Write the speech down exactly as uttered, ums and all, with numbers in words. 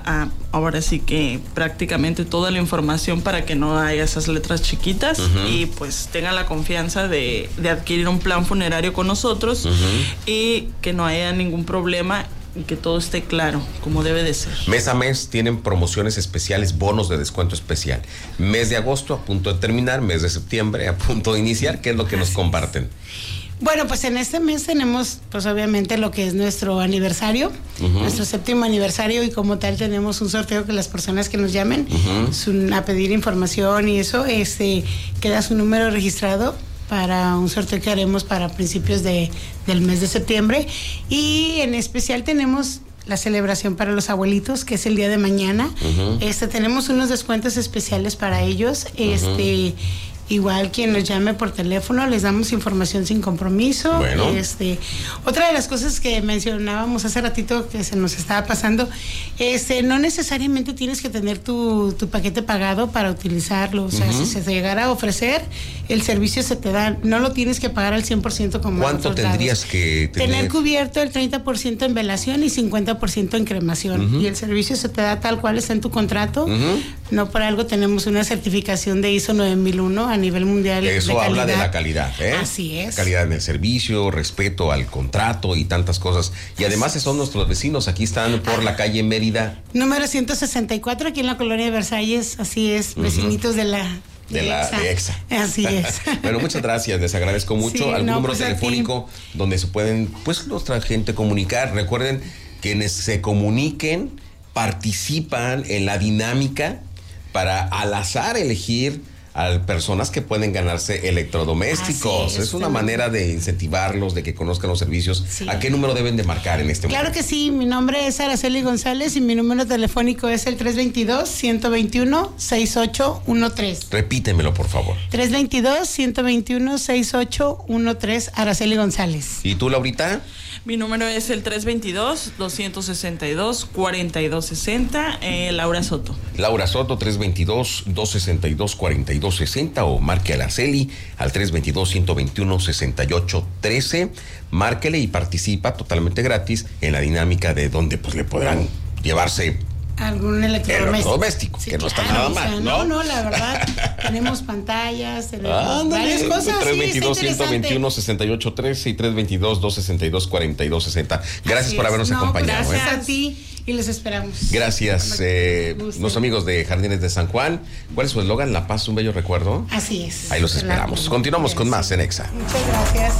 a, ahora sí que prácticamente toda la información para que no haya esas letras chiquitas uh-huh. y pues tengan la confianza de, de adquirir un plan funerario con nosotros uh-huh. y que no haya ningún problema y que todo esté claro, como debe de ser. Mes a mes tienen promociones especiales, bonos de descuento especial. Mes de agosto a punto de terminar, mes de septiembre a punto de iniciar. ¿Qué es lo que nos comparten? Bueno, pues en este mes tenemos, pues obviamente lo que es nuestro aniversario, uh-huh. nuestro séptimo aniversario, y como tal tenemos un sorteo que las personas que nos llamen uh-huh. su, a pedir información y eso, este, queda su número registrado para un sorteo que haremos para principios de, del mes de septiembre. Y en especial tenemos la celebración para los abuelitos, que es el día de mañana. Uh-huh. Este, tenemos unos descuentos especiales para ellos. Este, uh-huh. Igual quien nos llame por teléfono, les damos información sin compromiso. Bueno. Este, otra de las cosas que mencionábamos hace ratito que se nos estaba pasando, este, no necesariamente tienes que tener tu, tu paquete pagado para utilizarlo. O sea, uh-huh. si se te llegara a ofrecer, el servicio se te da, no lo tienes que pagar al cien por ciento como ¿Cuánto tendrías lados. que tener? Tener cubierto el treinta por ciento en velación y cincuenta por ciento en cremación. Uh-huh. Y el servicio se te da tal cual está en tu contrato. Uh-huh. No por algo tenemos una certificación de I S O nueve mil uno a nivel mundial. Eso de habla de la calidad, ¿eh? Así es. Calidad en el servicio, respeto al contrato y tantas cosas. Y además son nuestros vecinos, aquí están por la calle Mérida. Número ciento sesenta y cuatro, aquí en la colonia de Versalles, así es, uh-huh. vecinitos de la... De, de la EXA. De EXA. Así es. Bueno, muchas gracias, les agradezco mucho. Sí, ¿Algún no, número pues telefónico donde se pueden, pues, nuestra gente comunicar? Recuerden que se comuniquen, participan en la dinámica para al azar elegir a personas que pueden ganarse electrodomésticos. Es, es una manera de incentivarlos, de que conozcan los servicios. Sí. ¿A qué número deben de marcar en este claro momento? Claro que sí, mi nombre es Araceli González y mi número telefónico es el tres dos dos, uno dos uno, seis ocho uno tres. Repítemelo, por favor. tres dos dos, uno dos uno, seis ocho uno tres, Araceli González. ¿Y tú, Laurita? Mi número es el tres dos dos, dos seis dos, cuatro dos seis cero, eh, Laura Soto. Laura Soto, tres dos dos, dos seis dos, cuatro dos seis cero, o marque a Araceli al tres dos dos, uno dos uno, seis ocho uno tres. Márquele y participa totalmente gratis en la dinámica de donde pues le podrán llevarse algún electrodoméstico, electrodoméstico sí, que no está claro, nada o sea, mal, ¿no? ¿no? No, la verdad, tenemos pantallas, tenemos Ándale, varias cosas. tres dos dos, sí, uno dos uno, seis ocho tres y tres dos dos, dos seis dos, cuatro dos seis cero. Gracias Así por habernos no, acompañado. Gracias ¿eh? a ti y les esperamos. Gracias, eh, los amigos de Jardines de San Juan. ¿Cuál es su eslogan? La paz, un bello recuerdo. Así es. Ahí los esperamos. Continuamos con más en EXA. Muchas gracias.